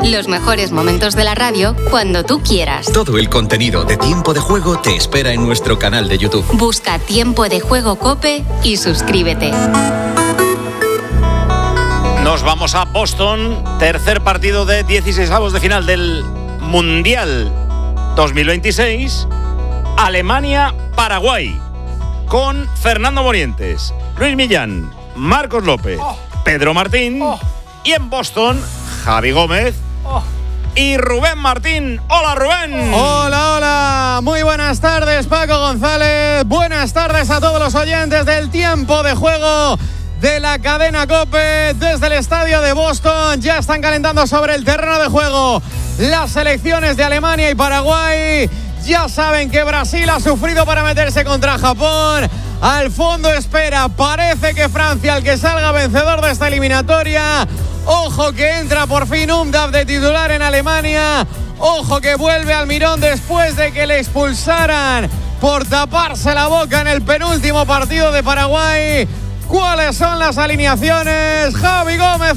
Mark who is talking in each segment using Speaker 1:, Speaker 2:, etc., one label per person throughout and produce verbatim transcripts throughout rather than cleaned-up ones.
Speaker 1: Los mejores momentos de la radio cuando tú quieras.
Speaker 2: Todo el contenido de Tiempo de Juego te espera en nuestro canal de YouTube.
Speaker 1: Busca Tiempo de Juego COPE y suscríbete.
Speaker 3: Nos vamos a Boston, tercer partido de dieciseisavos de final del Mundial dos mil veintiséis. Alemania-Paraguay, con Fernando Morientes, Luis Millán, Marcos López, oh. Pedro Martín oh. y en Boston, Javi Gómez oh. y Rubén Martín. ¡Hola, Rubén!
Speaker 4: Hola, hola. Muy buenas tardes, Paco González. Buenas tardes a todos los oyentes del Tiempo de Juego de la cadena COPE. Desde el estadio de Boston ya están calentando sobre el terreno de juego las selecciones de Alemania y Paraguay. Ya saben que Brasil ha sufrido para meterse contra Japón. Al fondo espera, parece que Francia, el que salga vencedor de esta eliminatoria. Ojo que entra por fin Umdav de titular en Alemania. Ojo que vuelve Almirón después de que le expulsaran por taparse la boca en el penúltimo partido de Paraguay. ¿Cuáles son las alineaciones? Javi Gómez,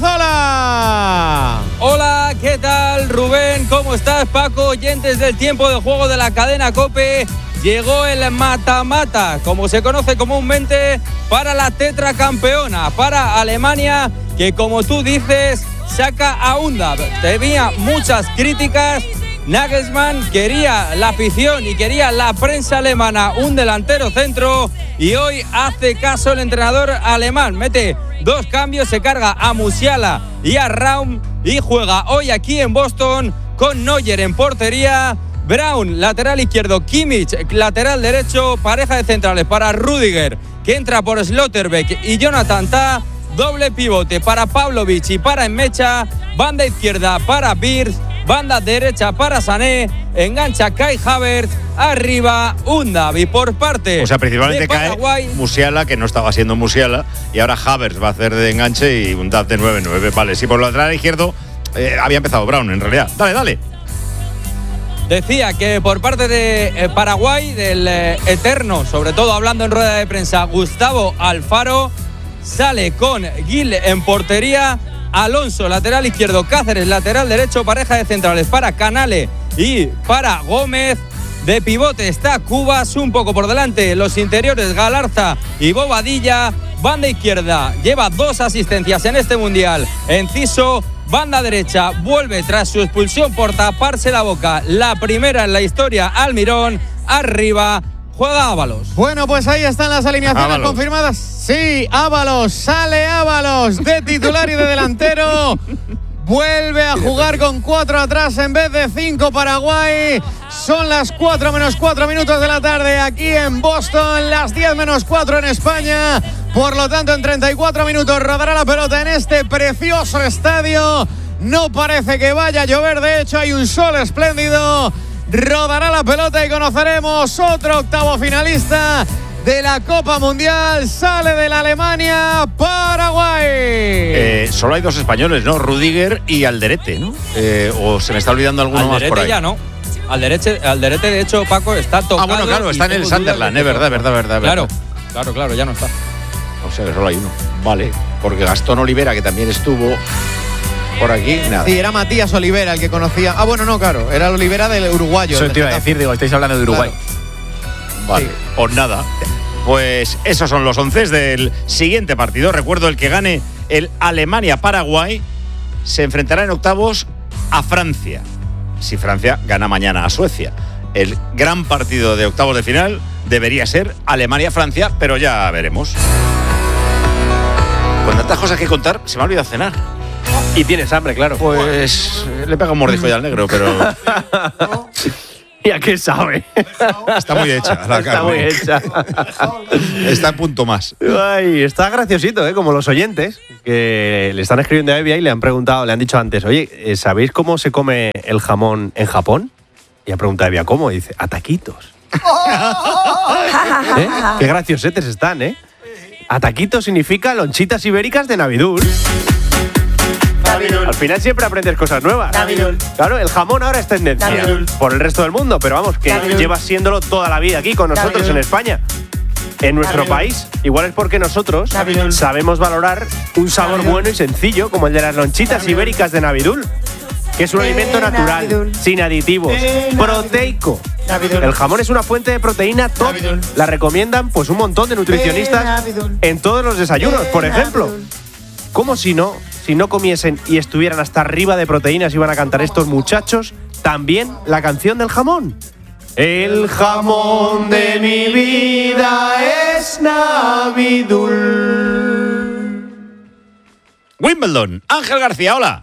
Speaker 4: hola.
Speaker 5: Hola, ¿qué tal, Rubén? ¿Cómo estás, Paco? Oyentes del Tiempo de Juego de la cadena COPE. Llegó el mata-mata, como se conoce comúnmente, para la tetracampeona, para Alemania, que como tú dices, saca a Umdav. Tenía muchas críticas. Nagelsmann quería la afición y quería la prensa alemana un delantero centro, y hoy hace caso el entrenador alemán. Mete dos cambios, se carga a Musiala y a Raum y juega hoy aquí en Boston con Neuer en portería, Braun lateral izquierdo, Kimmich lateral derecho, pareja de centrales para Rüdiger, que entra por Slotterbeck y Jonathan Tah, doble pivote para Pavlovic y para Enmecha, banda izquierda para Wirtz, banda derecha para Sané, engancha Kai Havertz, arriba Umdav. Y por parte
Speaker 3: o sea, principalmente
Speaker 5: de Paraguay,
Speaker 3: cae Musiala, que no estaba siendo Musiala, y ahora Havertz va a hacer de enganche y Umdav de nueve nueve. Vale, sí, por el lateral izquierdo eh, había empezado Braun, en realidad. Dale, dale.
Speaker 5: Decía que por parte de eh, Paraguay, del eh, eterno, sobre todo hablando en rueda de prensa, Gustavo Alfaro, sale con Gil en portería, Alonso lateral izquierdo, Cáceres lateral derecho, pareja de centrales para Canale y para Gómez. De pivote está Cubas, un poco por delante los interiores Galarza y Bobadilla. Banda izquierda lleva dos asistencias en este mundial, Enciso. Banda derecha vuelve tras su expulsión por taparse la boca, la primera en la historia, Almirón. Arriba juega Ábalos.
Speaker 4: Bueno, pues ahí están las alineaciones
Speaker 3: Ábalos.
Speaker 4: confirmadas. Sí, Ábalos, sale Ábalos de titular y de delantero. Vuelve a jugar con cuatro atrás en vez de cinco Paraguay. Son las cuatro menos cuatro minutos de la tarde aquí en Boston, las diez menos cuatro en España. Por lo tanto, en treinta y cuatro minutos rodará la pelota en este precioso estadio. No parece que vaya a llover, de hecho hay un sol espléndido. Rodará la pelota y conoceremos otro octavo finalista de la Copa Mundial. Sale de la Alemania, Paraguay.
Speaker 3: Eh, solo hay dos españoles, ¿no? Rüdiger y Alderete, ¿no? Eh, o se me está olvidando alguno
Speaker 5: Alderete
Speaker 3: más por ahí.
Speaker 5: ya no. Alderete, Alderete, de hecho, Paco, está tocado.
Speaker 3: Ah, bueno, claro, está en el Sunderland, es verdad, verdad, verdad.
Speaker 5: Claro,
Speaker 3: verdad.
Speaker 5: claro, claro, ya no está.
Speaker 3: O sea que solo hay uno. Vale, porque Gastón Olivera, que también estuvo por aquí, nada.
Speaker 4: Sí, era Matías Olivera el que conocía. Ah, bueno, no, claro, era Olivera del uruguayo.
Speaker 6: Eso te iba a decir, digo, estáis hablando de Uruguay.
Speaker 4: Claro.
Speaker 3: Vale,
Speaker 4: Sí.
Speaker 3: pues nada. Pues esos son los once del siguiente partido. Recuerdo, el que gane el Alemania-Paraguay se enfrentará en octavos a Francia. Si Francia gana mañana a Suecia. El gran partido de octavos de final debería ser Alemania-Francia, pero ya veremos. Con tantas cosas que contar, se me ha olvidado cenar.
Speaker 6: Y tienes hambre, claro.
Speaker 3: Pues le pega un mordisco ya al negro, pero
Speaker 6: ¿Y a qué sabe?
Speaker 3: está muy hecha la
Speaker 6: Está
Speaker 3: carne.
Speaker 6: muy hecha.
Speaker 3: Está a punto más.
Speaker 6: Ay, está graciosito, ¿eh? Como los oyentes que le están escribiendo a Evia y le han preguntado, le han dicho antes, oye, ¿sabéis cómo se come el jamón en Japón? Y ha preguntado a Evia, ¿cómo? Y dice, a taquitos. ¿Eh? Qué graciosetes están, ¿eh? A taquitos significa lonchitas ibéricas de Navidul. Navidul. Al final siempre aprendes cosas nuevas. Navidul. Claro, el jamón ahora es tendencia Navidul. Por el resto del mundo, pero vamos, que Navidul. Llevas siéndolo toda la vida aquí con nosotros Navidul. En España. En nuestro Navidul. País, igual es porque nosotros Navidul. Sabemos valorar un sabor Navidul. Bueno y sencillo como el de las lonchitas Navidul. Ibéricas de Navidul. que es un alimento natural, sin aditivos, proteico. El jamón es una fuente de proteína top. La recomiendan pues un montón de nutricionistas en todos los desayunos, por ejemplo. ¿Cómo si no, si no comiesen y estuvieran hasta arriba de proteínas, iban a cantar estos muchachos también la canción del jamón? El jamón de mi vida es Navidul.
Speaker 3: Wimbledon, Ángel García, hola.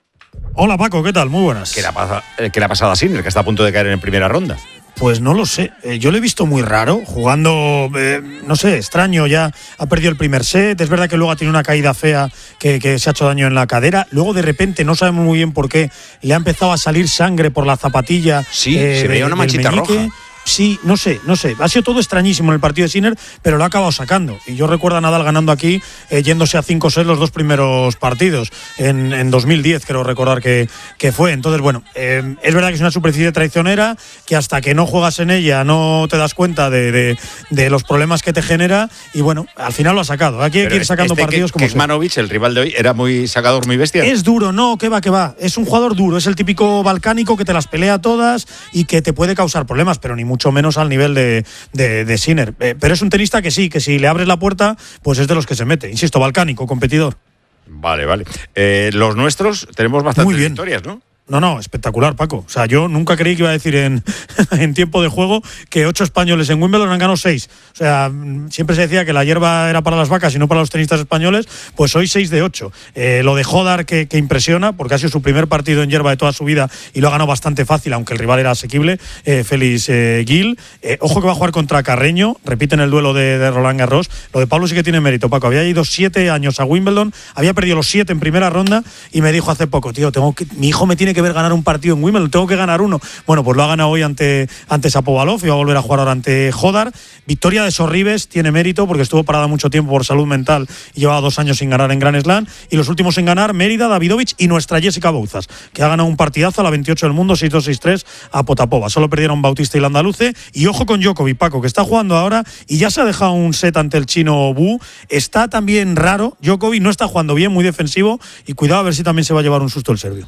Speaker 7: Hola Paco, ¿qué tal? Muy buenas.
Speaker 3: ¿Qué le ha pasado, qué le ha pasado a Sinner, que está a punto de caer en primera ronda?
Speaker 7: Pues no lo sé, eh, yo lo he visto muy raro, jugando, eh, no sé, extraño, ya ha perdido el primer set, es verdad que luego ha tenido una caída fea que, que se ha hecho daño en la cadera, luego de repente, no sabemos muy bien por qué, le ha empezado a salir sangre por la zapatilla.
Speaker 3: Sí, eh, se veía una manchita roja.
Speaker 7: Sí, no sé, no sé. Ha sido todo extrañísimo en el partido de Sinner, pero lo ha acabado sacando. Y yo recuerdo a Nadal ganando aquí, eh, yéndose a cinco sets los dos primeros partidos, en, en dos mil diez, creo recordar que, que fue. Entonces, bueno, eh, es verdad que es una superficie traicionera, que hasta que no juegas en ella no te das cuenta de, de, de los problemas que te genera, y bueno, al final lo ha sacado. Aquí hay que ir sacando
Speaker 3: este
Speaker 7: partidos
Speaker 3: que,
Speaker 7: como
Speaker 3: Kecmanovic, el rival de hoy, era muy sacador, muy bestia.
Speaker 7: Es duro, no, que va, que va. Es un jugador duro, es el típico balcánico que te las pelea todas y que te puede causar problemas, pero ni mucho mucho menos al nivel de, de, de Sinner. Eh, pero es un tenista que sí, que si le abres la puerta, pues es de los que se mete. Insisto, balcánico, competidor.
Speaker 3: Vale, vale. Eh, los nuestros tenemos bastantes victorias, ¿no?
Speaker 7: No, no, espectacular, Paco. O sea, yo nunca creí que iba a decir en, en tiempo de juego que ocho españoles en Wimbledon han ganado seis. O sea, siempre se decía que la hierba era para las vacas y no para los tenistas españoles, pues hoy seis de ocho. Eh, lo de Hodar que, que impresiona, porque ha sido su primer partido en hierba de toda su vida y lo ha ganado bastante fácil, aunque el rival era asequible, eh, Félix eh, Gil. Eh, ojo que va a jugar contra Carreño, repiten el duelo de, de Roland Garros. Lo de Pablo sí que tiene mérito, Paco. Había ido siete años a Wimbledon, había perdido los siete en primera ronda y me dijo hace poco, tío, tengo que, mi hijo me tiene que ver ganar un partido en Wimbledon, tengo que ganar uno. Bueno, pues lo ha ganado hoy ante, ante Shapovalov y va a volver a jugar ahora ante Hodar. Victoria de Sorribes, tiene mérito porque estuvo parada mucho tiempo por salud mental y llevaba dos años sin ganar en Grand Slam. Y los últimos en ganar, Mérida, Davidovich y nuestra Jessica Bouzas, que ha ganado un partidazo a la veintiocho del mundo, seis dos seis tres a Potapova. Solo perdieron Bautista y Landaluce. Y ojo con Djokovic, Paco, que está jugando ahora y ya se ha dejado un set ante el chino Bu. Está también raro, Djokovic no está jugando bien, muy defensivo, y cuidado a ver si también se va a llevar un susto el serbio.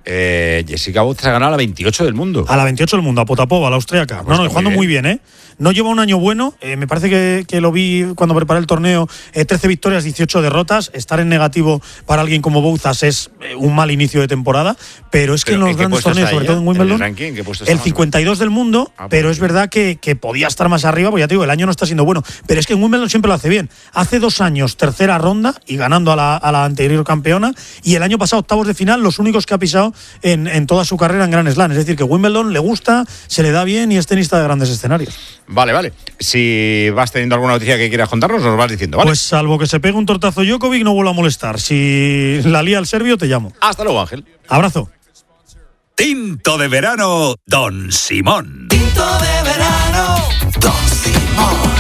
Speaker 3: Eh, Jessica Bouzas ha ganado a la veintiocho del mundo.
Speaker 7: A la veintiocho del mundo, a Potapova, a la austríaca. No, no, jugando muy bien, ¿eh? No lleva un año bueno, eh, me parece que, que lo vi cuando preparé el torneo, eh, trece victorias, dieciocho derrotas. Estar en negativo para alguien como Bouzas es eh, un mal inicio de temporada, pero es que en los grandes torneos, sobre todo en Wimbledon,
Speaker 3: ¿En el ranking? ¿Qué puesto
Speaker 7: el cincuenta y dos del mundo,
Speaker 3: ah,
Speaker 7: pero
Speaker 3: pues,
Speaker 7: es verdad que, que podía estar más arriba, pues ya te digo, el año no está siendo bueno, pero es que en Wimbledon siempre lo hace bien. Hace dos años, tercera ronda y ganando a la, a la anterior campeona, y el año pasado, octavos de final, los únicos que ha pisado en, en toda su carrera en Grand Slam. Es decir, que Wimbledon le gusta, se le da bien y es tenista de grandes escenarios.
Speaker 3: Vale, vale. Si vas teniendo alguna noticia que quieras contarnos, nos vas diciendo, ¿vale?
Speaker 7: Pues salvo que se pegue un tortazo Djokovic, no vuelvo a molestar. Si la lía el serbio, te llamo.
Speaker 3: Hasta luego, Ángel.
Speaker 7: Abrazo.
Speaker 8: Tinto de verano, Don Simón.
Speaker 9: Tinto de verano, Don Simón.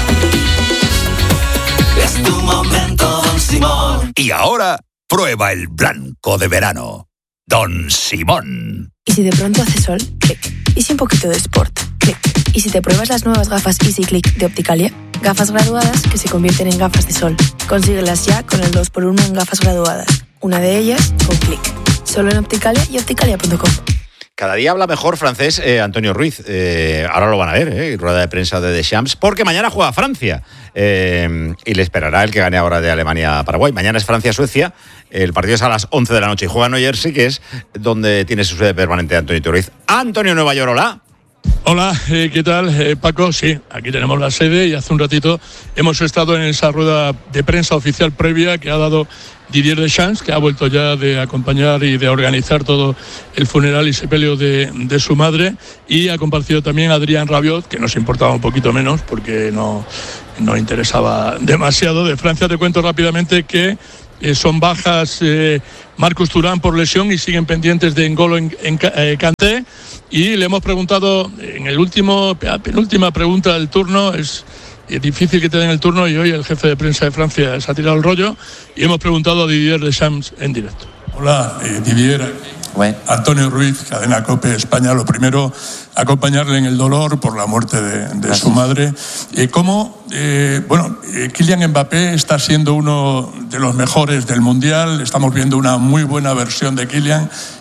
Speaker 9: Es tu momento, Don Simón.
Speaker 8: Y ahora, prueba el blanco de verano, Don Simón.
Speaker 10: ¿Y si de pronto hace sol? Clic. ¿Y si un poquito de sport? Clic. ¿Y si te pruebas las nuevas gafas Easy Click de Opticalia? Gafas graduadas que se convierten en gafas de sol. Consíguelas ya con el dos por uno en gafas graduadas. Una de ellas con Clic. Solo en Opticalia y opticalia punto com.
Speaker 3: Cada día habla mejor francés eh, Antonio Ruiz. Eh, ahora lo van a ver, eh, rueda de prensa de Deschamps, porque mañana juega Francia eh, y le esperará el que gane ahora de Alemania-Paraguay. Mañana es Francia-Suecia. El partido es a las once de la noche y juega en New Jersey, que es donde tiene su sede permanente Antonio Ruiz. Antonio Nueva York, hola.
Speaker 11: Hola, eh, ¿qué tal, eh, Paco? Sí, aquí tenemos la sede y hace un ratito hemos estado en esa rueda de prensa oficial previa que ha dado Didier Deschamps, que ha vuelto ya de acompañar y de organizar todo el funeral y sepelio de, de su madre, y ha compartido también Adrien Rabiot, que nos importaba un poquito menos porque no, no interesaba demasiado. De Francia te cuento rápidamente que eh, son bajas eh, Marcus Thuram por lesión y siguen pendientes de N'Golo en, en, eh, Kanté. Y le hemos preguntado en el último, penúltima pregunta del turno, es difícil que te den el turno y hoy el jefe de prensa de Francia se ha tirado el rollo, y hemos preguntado a Didier Deschamps en directo.
Speaker 12: Hola, eh, Didier. Ouais. Antonio Ruiz, Cadena COPE España. Lo primero, acompañarle en el dolor por la muerte de, de su madre. Eh, ¿Cómo, eh, bueno, eh, Kylian Mbappé está siendo uno de los mejores del Mundial? Estamos viendo una muy buena versión de Kylian.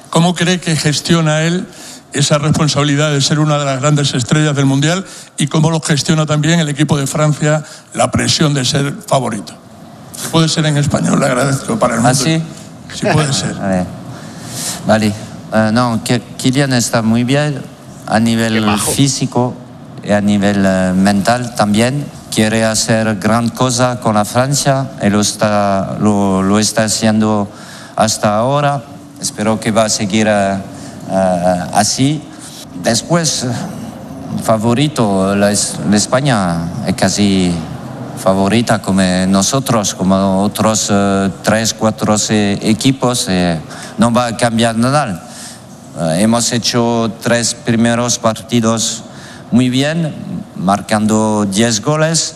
Speaker 12: ¿Cómo cree que gestiona él esa responsabilidad de ser una de las grandes estrellas del Mundial y cómo lo gestiona también el equipo de Francia, la presión de ser favorito? Si puede ser en español, le agradezco para el mundo.
Speaker 13: ¿Ah, sí?
Speaker 12: Si puede ser.
Speaker 13: A ver. Vale. Uh, no, Kylian está muy bien a nivel físico y a nivel uh, mental también. Quiere hacer gran cosa con la Francia y lo está, lo, lo está haciendo hasta ahora. Espero que va a seguir uh, uh, así. Después, favorito, la, la España es casi favorita como nosotros, como otros uh, tres, cuatro eh, equipos. Eh, no va a cambiar nada. Uh, hemos hecho tres primeros partidos muy bien, marcando diez goles,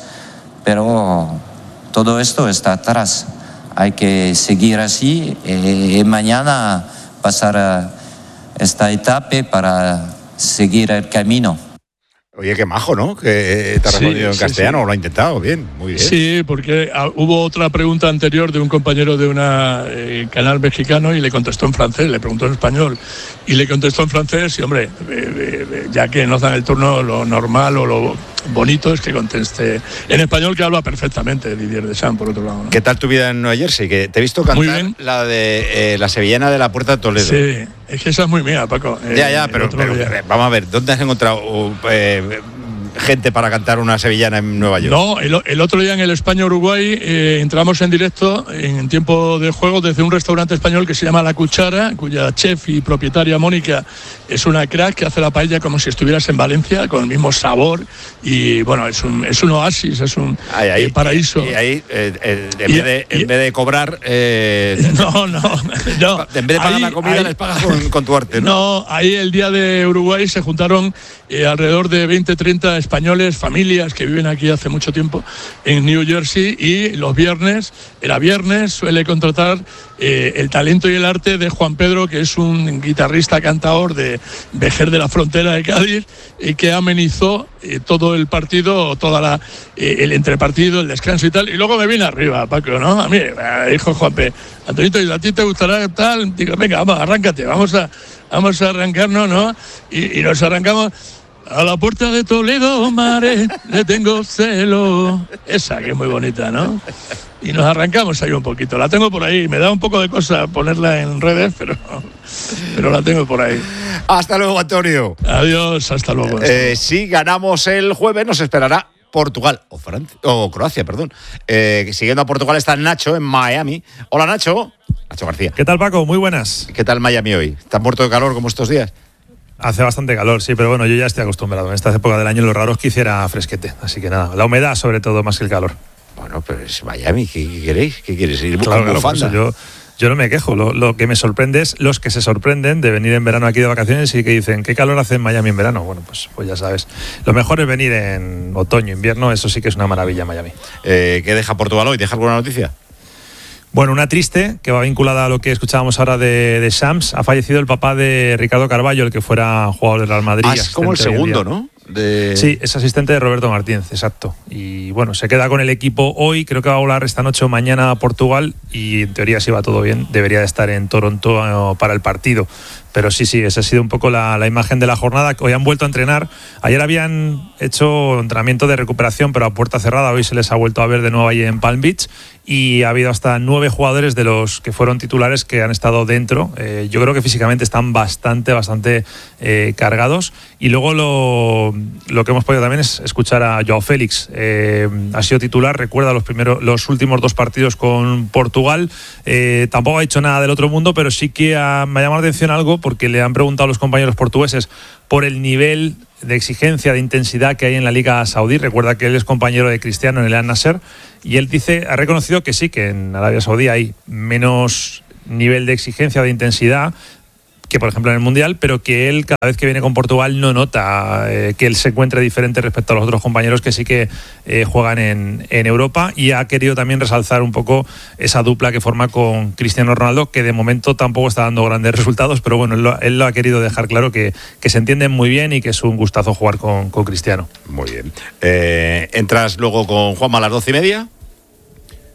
Speaker 13: pero todo esto está atrás. Hay que seguir así y, y mañana pasar a esta etapa para seguir el camino.
Speaker 3: Oye, qué majo, ¿no? Que te ha respondido sí, en castellano, sí, sí. Lo ha intentado, bien, muy bien.
Speaker 11: Sí, porque hubo otra pregunta anterior de un compañero de un eh, canal mexicano y le contestó en francés, le preguntó en español y le contestó en francés y, hombre, eh, eh, ya que nos dan el turno, lo normal o lo bonito es que conteste en español, que habla perfectamente Didier Deschamps, por otro lado, ¿no?
Speaker 3: ¿Qué tal tu vida en Nueva Jersey? Que te he visto cantar la de eh, la sevillana de la Puerta de Toledo.
Speaker 11: Sí, es que esa es muy mía, Paco.
Speaker 3: Eh, ya, ya, pero, pero vamos a ver, ¿dónde has encontrado eh, gente para cantar una sevillana en Nueva York?
Speaker 11: No, el, el otro día en el España-Uruguay eh, entramos en directo en tiempo de juego desde un restaurante español que se llama La Cuchara, cuya chef y propietaria Mónica es una crack que hace la paella como si estuvieras en Valencia, con el mismo sabor y bueno, es un, es un oasis, es un
Speaker 3: ahí, ahí,
Speaker 11: eh, paraíso.
Speaker 3: Y ahí, eh, eh, en, y, vez de, y, en vez de cobrar... Eh,
Speaker 11: no, no, no.
Speaker 3: En vez de pagar
Speaker 11: ahí,
Speaker 3: la comida,
Speaker 11: ahí,
Speaker 3: les pagas con, con tu arte, ¿no?
Speaker 11: No, ahí el día de Uruguay se juntaron eh, alrededor de veinte, treinta españoles, familias que viven aquí hace mucho tiempo en New Jersey, y los viernes, era viernes, suele contratar eh, el talento y el arte de Juan Pedro, que es un guitarrista cantador de Vejer de la Frontera de Cádiz, y que amenizó eh, todo el partido, toda la eh, el entrepartido, el descanso y tal, y luego me vine arriba, Paco, ¿no? A mí, eh, dijo Juan P. Antonito, ¿y a ti te gustará tal? Digo, venga, vamos, arráncate, vamos a, vamos a arrancarnos, ¿no? Y, y nos arrancamos. A la puerta de Toledo, mare, le tengo celo. Esa que es muy bonita, ¿no? Y nos arrancamos ahí un poquito. La tengo por ahí. Me da un poco de cosa ponerla en redes, pero, pero la tengo por ahí.
Speaker 3: Hasta luego, Antonio.
Speaker 11: Adiós, hasta luego.
Speaker 3: Eh, si ganamos el jueves, nos esperará Portugal o Francia o Croacia, perdón. Eh, siguiendo a Portugal está Nacho en Miami. Hola, Nacho. Nacho García.
Speaker 14: ¿Qué tal, Paco? Muy buenas.
Speaker 3: ¿Qué tal Miami hoy? ¿Estás muerto de calor como estos días?
Speaker 14: Hace bastante calor, sí, pero bueno, yo ya estoy acostumbrado. En esta época del año lo raro es que hiciera fresquete. Así que nada, la humedad sobre todo más que el calor.
Speaker 3: Bueno, pero es Miami, ¿qué, qué queréis? ¿Qué quieres? ¿Ir
Speaker 14: claro,
Speaker 3: con
Speaker 14: claro, yo, yo no me quejo. Lo, lo que me sorprende es los que se sorprenden de venir en verano aquí de vacaciones y que dicen, ¿qué calor hace en Miami en verano? Bueno, pues, pues ya sabes. Lo mejor es venir en otoño, invierno, eso sí que es una maravilla Miami.
Speaker 3: Eh, ¿Qué deja Portugal hoy? ¿Deja alguna noticia?
Speaker 14: Bueno, una triste, que va vinculada a lo que escuchábamos ahora de, de Shams. Ha fallecido el papá de Ricardo Carballo, el que fuera jugador del Real Madrid.
Speaker 3: Ah, es como el segundo, ¿no? De...
Speaker 14: Sí, es asistente de Roberto Martínez, exacto. Y bueno, se queda con el equipo hoy, creo que va a volar esta noche o mañana a Portugal y en teoría, si va todo bien, debería de estar en Toronto para el partido. Pero sí, sí, esa ha sido un poco la, la imagen de la jornada. Hoy han vuelto a entrenar. Ayer habían hecho entrenamiento de recuperación, pero a puerta cerrada. Hoy se les ha vuelto a ver de nuevo ahí en Palm Beach. Y ha habido hasta nueve jugadores de los que fueron titulares que han estado dentro. Eh, yo creo que físicamente están bastante, bastante eh, cargados. Y luego lo, lo que hemos podido también es escuchar a Joao Félix. Eh, ha sido titular, recuerda los, primeros, los últimos dos partidos con Portugal. Eh, tampoco ha hecho nada del otro mundo, pero sí que ha, me ha llamado la atención algo, porque le han preguntado a los compañeros portugueses por el nivel de exigencia, de intensidad que hay en la Liga Saudí. Recuerda que él es compañero de Cristiano en el Al Nasser, y él dice, ha reconocido que sí, que en Arabia Saudí hay menos nivel de exigencia, de intensidad que por ejemplo en el Mundial, pero que él cada vez que viene con Portugal no nota eh, que él se encuentre diferente respecto a los otros compañeros que sí que eh, juegan en, en Europa, y ha querido también resaltar un poco esa dupla que forma con Cristiano Ronaldo, que de momento tampoco está dando grandes resultados, pero bueno, él lo, él lo ha querido dejar claro, que, que se entienden muy bien y que es un gustazo jugar con, con Cristiano.
Speaker 3: Muy bien. Eh, ¿Entras luego con Juanma a las doce y media?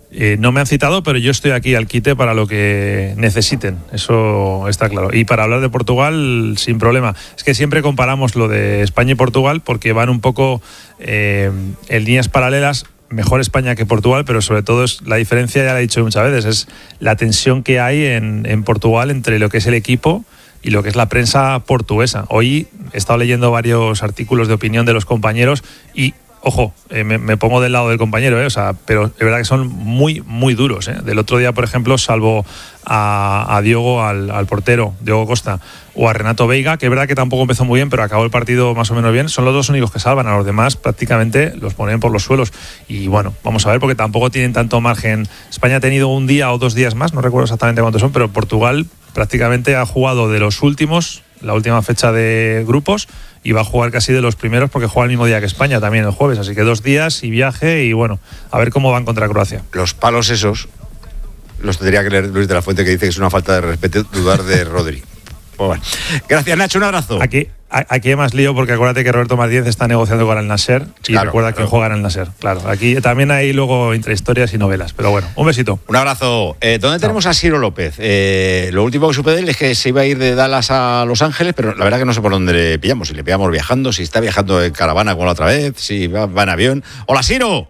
Speaker 14: Eh, no me han citado, pero yo estoy aquí al quite para lo que necesiten, eso está claro. Y para hablar de Portugal, sin problema. Es que siempre comparamos lo de España y Portugal porque van un poco eh, en líneas paralelas. Mejor España que Portugal, pero sobre todo es la diferencia, ya la he dicho muchas veces, es la tensión que hay en, en Portugal entre lo que es el equipo y lo que es la prensa portuguesa. Hoy he estado leyendo varios artículos de opinión de los compañeros y, ojo, eh, me, me pongo del lado del compañero, eh, o sea, pero es verdad que son muy, muy duros. Eh. Del otro día, por ejemplo, salvo a, a Diogo, al, al portero, Diogo Costa, o a Renato Veiga, que es verdad que tampoco empezó muy bien, pero acabó el partido más o menos bien, son los dos únicos que salvan, a los demás prácticamente los ponen por los suelos. Y bueno, vamos a ver, porque tampoco tienen tanto margen. España ha tenido un día o dos días más, no recuerdo exactamente cuántos son, pero Portugal prácticamente ha jugado de los últimos, la última fecha de grupos, y va a jugar casi de los primeros porque juega el mismo día que España, también el jueves, así que dos días y viaje, y bueno, a ver cómo van contra Croacia.
Speaker 3: Los palos esos los tendría que leer Luis de la Fuente, que dice que es una falta de respeto dudar de Rodri. Pues bueno. Gracias, Nacho, un abrazo.
Speaker 14: Aquí, aquí hay más lío porque acuérdate que Roberto Martínez está negociando con el Nasser y claro, recuerda claro. que juega en el Nasser. Claro, aquí también hay luego intrahistorias y novelas, pero bueno, un besito.
Speaker 3: Un abrazo. Eh, ¿Dónde tenemos a Ciro López? Eh, lo último que supe de él es que se iba a ir de Dallas a Los Ángeles, pero la verdad que no sé por dónde le pillamos. Si le pillamos viajando, si está viajando en caravana como la otra vez, si va, va en avión. ¡Hola, Ciro!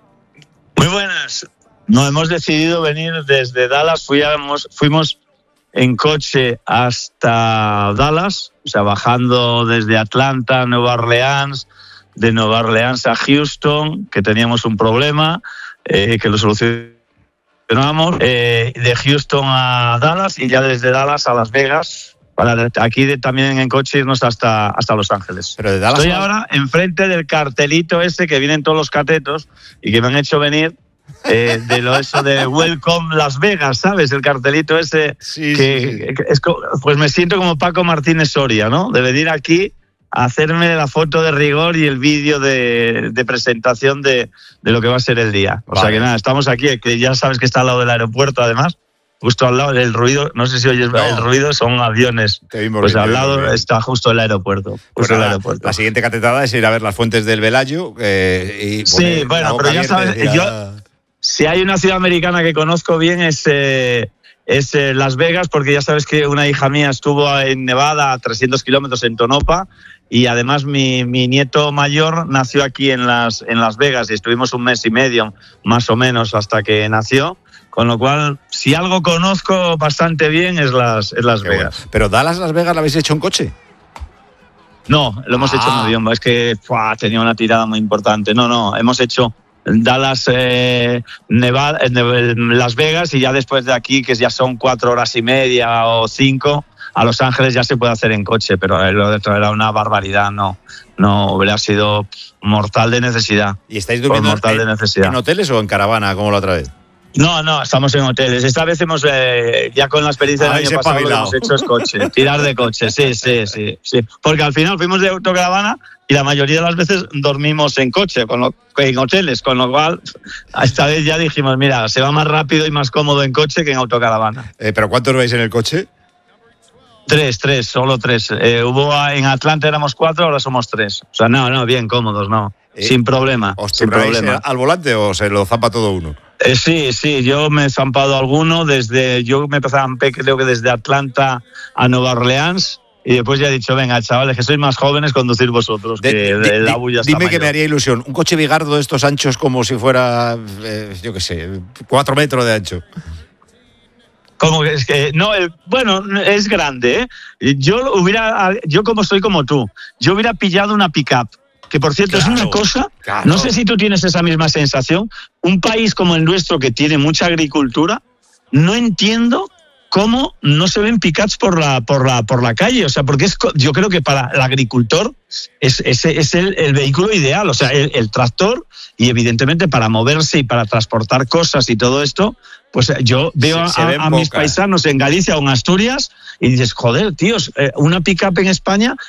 Speaker 15: Muy buenas. Nos hemos decidido venir desde Dallas. Fuimos, fuimos en coche hasta Dallas, o sea, bajando desde Atlanta a Nueva Orleans, de Nueva Orleans a Houston, que teníamos un problema, eh, que lo solucionamos, eh, de Houston a Dallas y ya desde Dallas a Las Vegas, para aquí de, también en coche irnos hasta, hasta Los Ángeles.
Speaker 3: Pero de Dallas
Speaker 15: Estoy
Speaker 3: a...
Speaker 15: ahora enfrente del cartelito ese que vienen todos los catetos y que me han hecho venir. Eh, de lo eso de Welcome Las Vegas, ¿sabes? El cartelito ese
Speaker 3: sí,
Speaker 15: que,
Speaker 3: sí, sí.
Speaker 15: que es, pues me siento como Paco Martínez Soria, ¿no? De venir aquí a hacerme la foto de rigor y el vídeo de, de presentación de, de lo que va a ser el día. O vale. sea que nada, estamos aquí, que ya sabes que está al lado del aeropuerto, además, justo al lado del ruido, no sé si oyes no. el ruido, son aviones. Pues bien, al lado bien. está justo el aeropuerto. Justo
Speaker 3: pues
Speaker 15: el
Speaker 3: la,
Speaker 15: aeropuerto.
Speaker 3: La siguiente catetada es ir a ver las fuentes del Velayo. Eh, y
Speaker 15: sí, bueno, pero ya sabes, yo... Si hay una ciudad americana que conozco bien es, eh, es eh, Las Vegas, porque ya sabes que una hija mía estuvo en Nevada a trescientos kilómetros en Tonopah y además mi, mi nieto mayor nació aquí en Las, en Las Vegas y estuvimos un mes y medio más o menos hasta que nació, con lo cual si algo conozco bastante bien es Las, es las Vegas.
Speaker 3: Bueno. Pero Dallas, Las Vegas, ¿la habéis hecho en coche?
Speaker 15: No, lo hemos ah. hecho en avión, es que ¡fua! tenía una tirada muy importante. No, no, hemos hecho... Dallas, eh, Nevada, eh, Las Vegas y ya después de aquí, que ya son cuatro horas y media o cinco, a Los Ángeles ya se puede hacer en coche, pero lo de era una barbaridad, no, no hubiera sido mortal de necesidad.
Speaker 3: ¿Y estáis durmiendo
Speaker 15: mortal
Speaker 3: en,
Speaker 15: de necesidad.
Speaker 3: en hoteles o en caravana, como la otra vez?
Speaker 15: No, no, estamos en hoteles. Esta vez hemos, eh, ya con la experiencia del año pasado, lo que hemos hecho es coche, tirar de coche, sí, sí, sí, sí. Porque al final fuimos de autocaravana y la mayoría de las veces dormimos en coche, con lo, en hoteles, con lo cual esta vez ya dijimos, mira, se va más rápido y más cómodo en coche que en autocaravana.
Speaker 3: Eh, ¿Pero cuántos vais en el coche?
Speaker 15: Tres, tres, solo tres. Eh, hubo en Atlanta éramos cuatro, ahora somos tres. O sea, no, no, bien cómodos, no, eh, sin problema.
Speaker 3: ¿Os
Speaker 15: sin problema.
Speaker 3: al volante o se lo zampa todo uno?
Speaker 15: Eh, sí, sí, yo me he zampado alguno desde, yo me zampé creo que desde Atlanta a Nueva Orleans y después ya he dicho, venga, chavales, que sois más jóvenes, conducir vosotros, de, que de, de la bulla está
Speaker 3: Dime
Speaker 15: mayor.
Speaker 3: Que me haría ilusión, un coche bigardo de estos anchos como si fuera, eh, yo qué sé, cuatro metros de ancho.
Speaker 15: Como que es que no, el, bueno, es grande, ¿eh? Yo hubiera, yo como soy como tú, yo hubiera pillado una pick-up. Que por cierto claro, es una cosa, claro. No sé si tú tienes esa misma sensación, un país como el nuestro que tiene mucha agricultura, no entiendo cómo no se ven pick-ups por la, por la, por la calle, o sea, porque es, yo creo que para el agricultor es, es, es el, el vehículo ideal, o sea, el, el tractor y evidentemente para moverse y para transportar cosas y todo esto, pues yo veo se, se a, a mis paisanos en Galicia o en Asturias y dices, joder, tíos, una pick-up en España